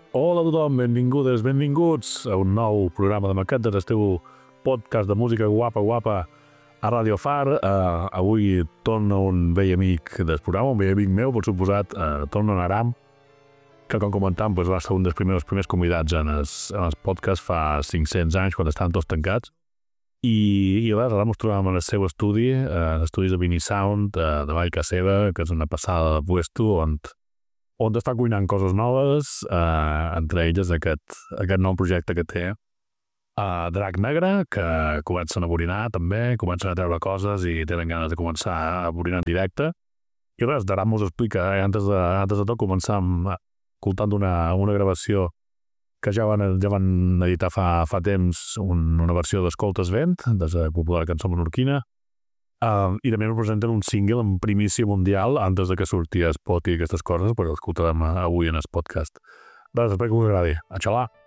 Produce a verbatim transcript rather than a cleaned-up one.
Hola a tothom, benvingudes, benvinguts a un nou programa de Mercat del teu podcast de música guapa, guapa a Radio Far. Uh, avui torna un vell amic del programa, un vell amic meu, per suposat, uh, torna en Aram, que com comentam pues, va ser un dels primers, primers convidats en el, en el podcast fa cinc-cents anys, quan estaven tots tancats. I, i res, ara ens trobem en el seu estudi, uh, l'estudi de Vini Sound, uh, de Vall Casera, que és una passada de puesto, on on està cuinant coses noves, eh, entre elles aquest, aquest nou projecte que té uh, Drac Negre, que comencen a borinar també, comencen a treure coses i tenen ganes de començar a borinar en directe. I res, Daram us explica, eh, antes, de, antes de tot començam escoltant una, una gravació que ja van, ja van editar fa, fa temps, un, una versió d'Escoltes Vent, de la popular cançó menorquina. Uh, i també ens presenten un single en primícia mundial antes de que surti a Spotify i aquestes coses, perquè l'escoltarem avui en el podcast. Res, espero que us agradi. A xalar!